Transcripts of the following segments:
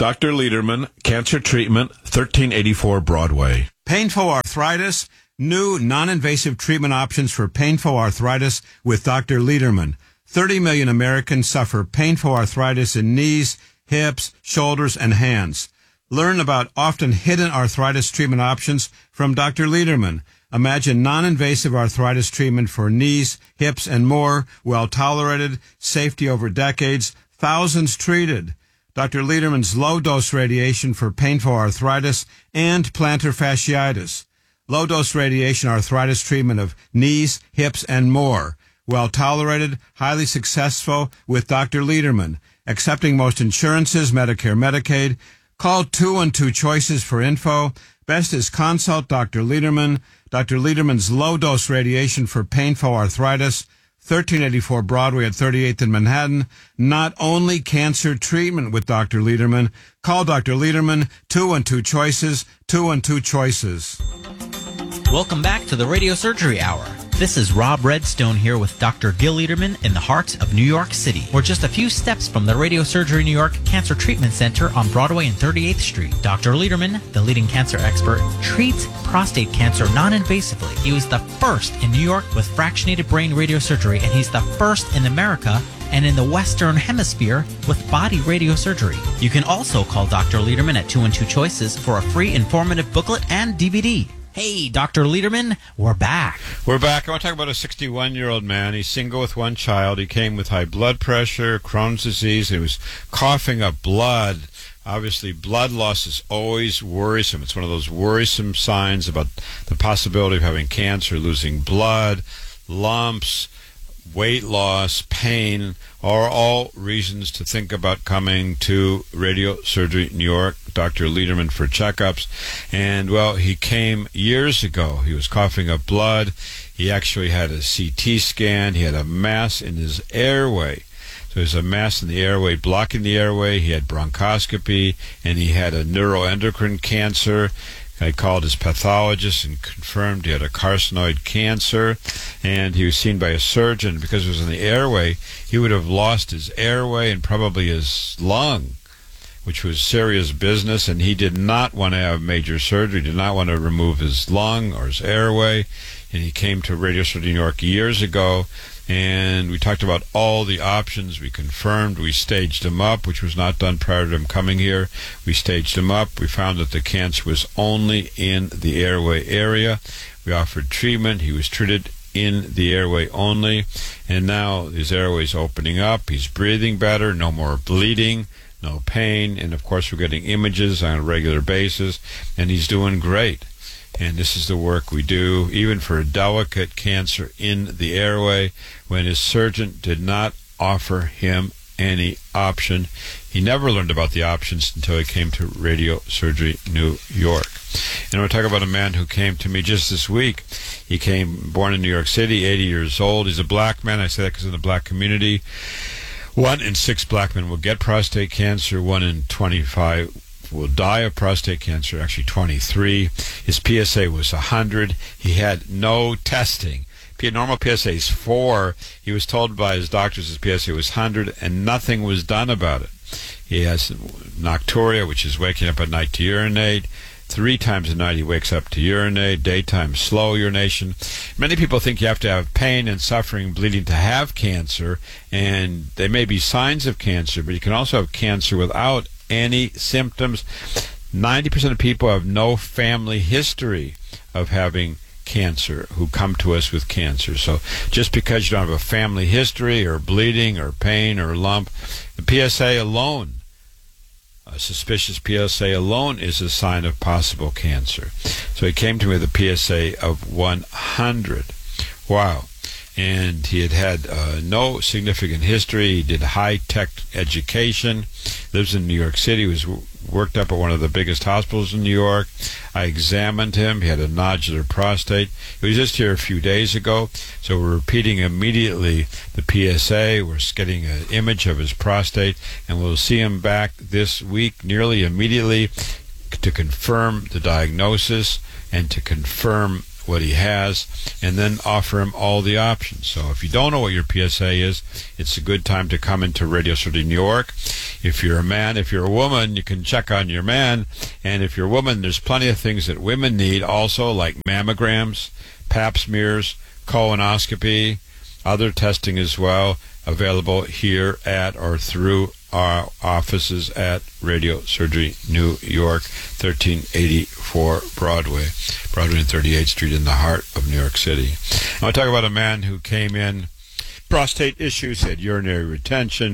Dr. Lederman, Cancer Treatment, 1384 Broadway. Painful arthritis, new non-invasive treatment options for painful arthritis with Dr. Lederman. 30 million Americans suffer painful arthritis in knees, hips, shoulders, and hands. Learn about often hidden arthritis treatment options from Dr. Lederman. Imagine non-invasive arthritis treatment for knees, hips, and more, well-tolerated, safety over decades, thousands treated. Dr. Lederman's low-dose radiation for painful arthritis and plantar fasciitis. Low-dose radiation arthritis treatment of knees, hips, and more. Well-tolerated, highly successful with Dr. Lederman. Accepting most insurances, Medicare, Medicaid. Call 212 Choices for info. Best is consult Dr. Lederman. Dr. Lederman's low-dose radiation for painful arthritis. 1384 Broadway at 38th in Manhattan. Not only cancer treatment with Dr. Lederman. Call Dr. Lederman, 212 Choices, 212 Choices. Welcome back to the Radio Surgery Hour. This is Rob Redstone here with Dr. Gil Lederman in the heart of New York City. We're just a few steps from the Radio Surgery New York Cancer Treatment Center on Broadway and 38th Street. Dr. Lederman, the leading cancer expert, treats prostate cancer non-invasively. He was the first in New York with fractionated brain radiosurgery, and he's the first in America and in the Western Hemisphere with body radiosurgery. You can also call Dr. Lederman at 212 Choices for a free informative booklet and DVD. Hey, Dr. Lederman, we're back. We're back. I want to talk about a 61-year-old man. He's single with one child. He came with high blood pressure, Crohn's disease. He was coughing up blood. Obviously, blood loss is always worrisome. It's one of those worrisome signs about the possibility of having cancer, losing blood, lumps, weight loss, pain, are all reasons to think about coming to Radio Surgery New York, Dr. Lederman, for checkups. And, well, he came years ago. He was coughing up blood. He actually had a CT scan. He had a mass in his airway. So there's a mass in the airway blocking the airway. He had bronchoscopy, and he had a neuroendocrine cancer. I called his pathologist and confirmed he had a carcinoid cancer, and he was seen by a surgeon. Because it was in the airway, he would have lost his airway and probably his lung, which was serious business, and he did not want to have major surgery, did not want to remove his lung or his airway, and he came to Radio Surgery New York years ago, and we talked about all the options. We confirmed, we staged him up, which was not done prior to him coming here. We staged him up. We found that the cancer was only in the airway area. We offered treatment. He was treated in the airway only, and now his airway's opening up. He's breathing better, no more bleeding, no pain, and of course we're getting images on a regular basis, and he's doing great. And this is the work we do, even for a delicate cancer in the airway, when his surgeon did not offer him any option. He never learned about the options until he came to Radio Surgery New York. And I'm going to talk about a man who came to me just this week. He came, born in New York City, 80 years old. He's a black man. I say that because in the black community, 1 in 6 black men will get prostate cancer. 1 in 25 will die of prostate cancer, actually 23. His PSA was 100. He had no testing. Normal PSA is 4. He was told by his doctors his PSA was 100, and nothing was done about it. He has nocturia, which is waking up at night to urinate. 3 times a night he wakes up to urinate, daytime slow urination. Many people think you have to have pain and suffering, bleeding to have cancer, and they may be signs of cancer, but you can also have cancer without any symptoms. 90% of people have no family history of having cancer who come to us with cancer. So just because you don't have a family history or bleeding or pain or lump, the PSA alone, a suspicious PSA alone, is a sign of possible cancer. So he came to me with a PSA of 100. Wow. And he had no significant history. He did high-tech education, lives in New York City, was worked up at one of the biggest hospitals in New York. I examined him. He had a nodular prostate. He was just here a few days ago, so we're repeating immediately the PSA. We're getting an image of his prostate, and we'll see him back this week nearly immediately to confirm the diagnosis and to confirm what he has, and then offer him all the options. So if you don't know what your PSA is, it's a good time to come into Radio Surgery New York. If you're a man, if you're a woman, you can check on your man. And if you're a woman, there's plenty of things that women need also, like mammograms, pap smears, colonoscopy, other testing as well, available here at or through our offices at Radio Surgery New York, 1384 Broadway and 38th Street in the heart of New York City. I want to talk about a man who came in, prostate issues, had urinary retention.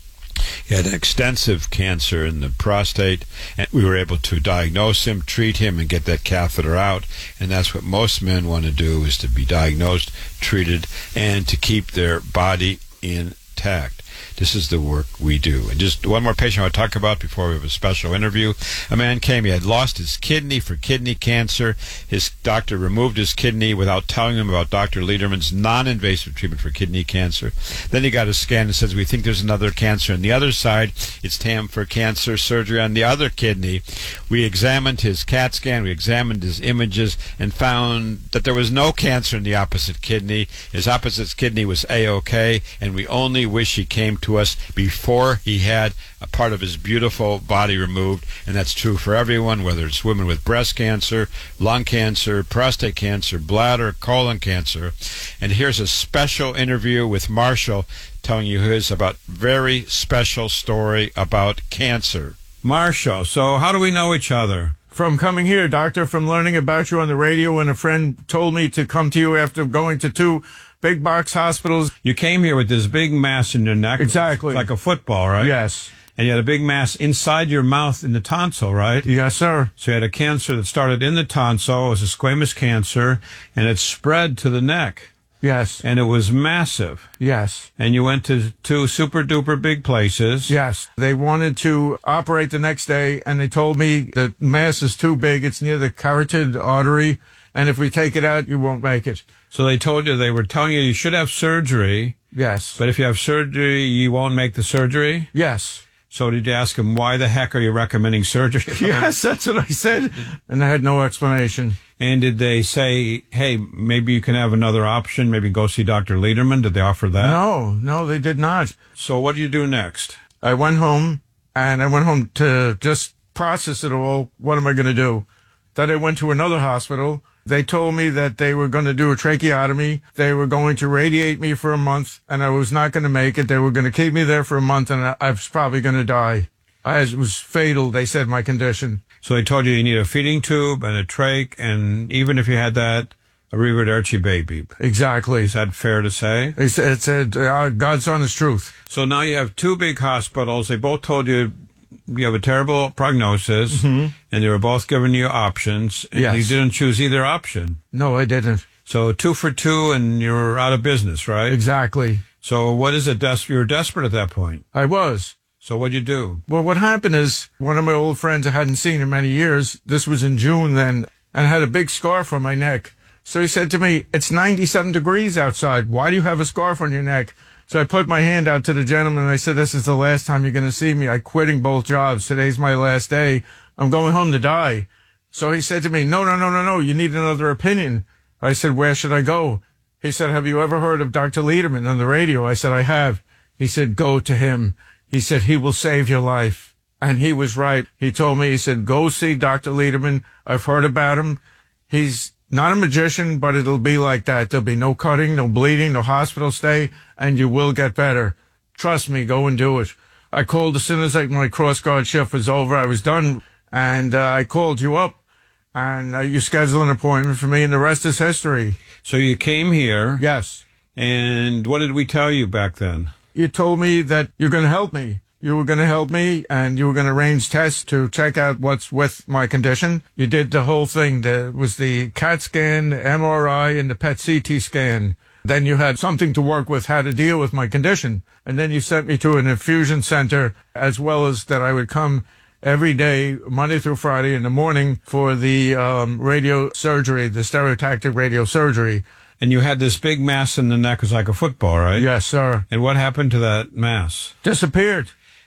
He had an extensive cancer in the prostate, and we were able to diagnose him, treat him, and get that catheter out. And that's what most men want to do, is to be diagnosed, treated, and to keep their body intact. This is the work we do. And just one more patient I want to talk about before we have a special interview. A man came, he had lost his kidney for kidney cancer. His doctor removed his kidney without telling him about Dr. Lederman's non-invasive treatment for kidney cancer. Then he got a scan and says, we think there's another cancer on the other side. It's time for cancer surgery on the other kidney. We examined his CAT scan, we examined his images, and found that there was no cancer in the opposite kidney. His opposite kidney was A-OK, and we only wish he came to us before he had a part of his beautiful body removed. And that's true for everyone, whether it's women with breast cancer, lung cancer, prostate cancer, bladder, colon cancer. And here's a special interview with Marshall telling you his about very special story about cancer. Marshall, so how do we know each other? From coming here, doctor, from learning about you on the radio, and a friend told me to come to you after going to 2 big box hospitals. You came here with this big mass in your neck. Exactly. Like a football, right? Yes. And you had a big mass inside your mouth in the tonsil, right? Yes, sir. So you had a cancer that started in the tonsil. It was a squamous cancer, and it spread to the neck. Yes. And it was massive. Yes. And you went to 2 super-duper big places. Yes. They wanted to operate the next day, and they told me the mass is too big. It's near the carotid artery, and if we take it out, you won't make it. So they told you, they were telling you should have surgery. Yes. But if you have surgery, you won't make the surgery? Yes. So did you ask him, why the heck are you recommending surgery? Yes, that's what I said. And I had no explanation. And did they say, hey, maybe you can have another option, maybe go see Dr. Lederman? Did they offer that? No, they did not. So what do you do next? I went home, and I went home to just process it all. What am I going to do? Then I went to another hospital. They told me that they were going to do a tracheotomy. They were going to radiate me for a month, and I was not going to make it. They were going to keep me there for a month, and I was probably going to die. It was fatal, they said, my condition. So they told you need a feeding tube and a trach, and even if you had that, a arrivederci baby. Exactly. Is that fair to say? It said God's honest truth. So now you have 2 big hospitals. They both told you you have a terrible prognosis, and they were both giving you options, and yes. you didn't choose either option. No, I didn't. So 2 for 2, and you're out of business, right? Exactly. So what is it? You were desperate at that point. I was. So what'd you do? Well, what happened is one of my old friends I hadn't seen in many years, this was in June then, and had a big scarf on my neck. So he said to me, it's 97 degrees outside. Why do you have a scarf on your neck? So I put my hand out to the gentleman, and I said, this is the last time you're going to see me. I'm quitting both jobs. Today's my last day. I'm going home to die. So he said to me, no. You need another opinion. I said, where should I go? He said, have you ever heard of Dr. Lederman on the radio? I said, I have. He said, go to him. He said, he will save your life. And he was right. He told me, he said, go see Dr. Lederman. I've heard about him. He's not a magician, but it'll be like that. There'll be no cutting, no bleeding, no hospital stay, and you will get better. Trust me, go and do it. I called as soon as my cross guard shift was over. I was done, and I called you up, and you scheduled an appointment for me, and the rest is history. So you came here. Yes. And what did we tell you back then? You told me that you're going to help me. You were going to help me, and you were going to arrange tests to check out what's with my condition. You did the whole thing. There was the CAT scan, the MRI, and the PET CT scan. Then you had something to work with how to deal with my condition. And then you sent me to an infusion center, as well as that I would come every day, Monday through Friday in the morning for the radio surgery, the stereotactic radio surgery. And you had this big mass in the neck. It was like a football, right? Yes, sir. And what happened to that mass? Disappeared.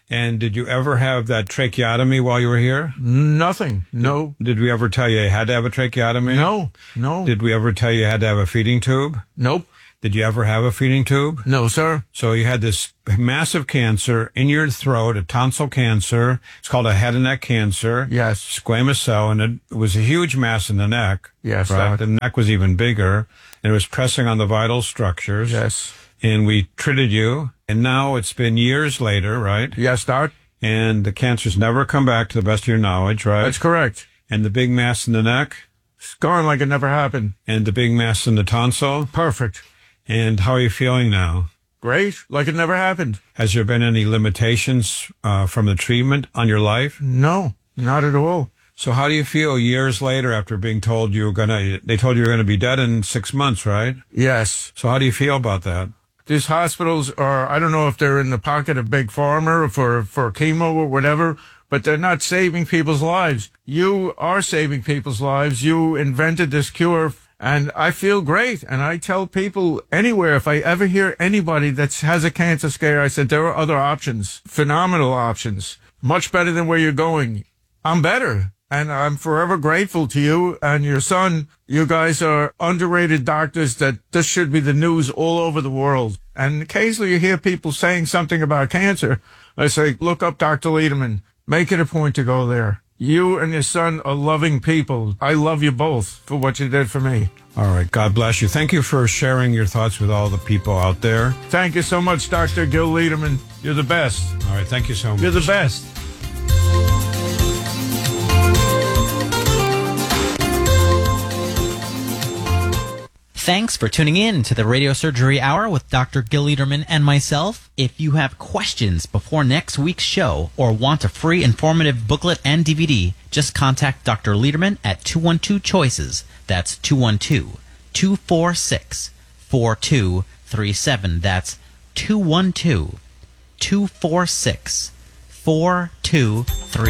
And did you ever have that tracheotomy while you were here? Nothing. No. Did we ever tell you you had to have a tracheotomy? No. Did we ever tell you you had to have a feeding tube? Nope. Did you ever have a feeding tube? No, sir. So you had this massive cancer in your throat, a tonsil cancer. It's called a head and neck cancer. Yes. Squamous cell, and it was a huge mass in the neck. Yes, Right? Doc. The neck was even bigger, and it was pressing on the vital structures. Yes. And we treated you, and now it's been years later, right? Yes, Doc. And the cancer's never come back to the best of your knowledge, right? That's correct. And the big mass in the neck, It's gone like it never happened. and the big mass in the tonsil. Perfect. And how are you feeling now? Great. Like it never happened. Has there been any limitations from the treatment on your life? No, not at all. So how do you feel years later after being told they told you were gonna be dead in 6 months, right? Yes. So how do you feel about that? These hospitals are, I don't know if they're in the pocket of Big Pharma or for chemo or whatever, but they're not saving people's lives. You are saving people's lives. You invented this cure, and I feel great. And I tell people anywhere, if I ever hear anybody that has a cancer scare, I said, there are other options, phenomenal options, much better than where you're going. I'm better. And I'm forever grateful to you and your son. You guys are underrated doctors that this should be the news all over the world. And occasionally you hear people saying something about cancer. I say, look up Dr. Lederman. Make it a point to go there. You and your son are loving people. I love you both for what you did for me. All right. God bless you. Thank you for sharing your thoughts with all the people out there. Thank you so much, Dr. Gil Lederman. You're the best. All right. Thank you so much. You're the best. Thanks for tuning in to the Radio Surgery Hour with Dr. Gil Lederman and myself. If you have questions before next week's show or want a free informative booklet and DVD, just contact Dr. Lederman at 212-CHOICES. That's 212-246-4237. That's 212-246-4237.